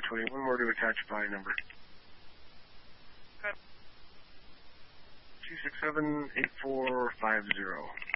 Tony, one more to attach by number. 267-8450.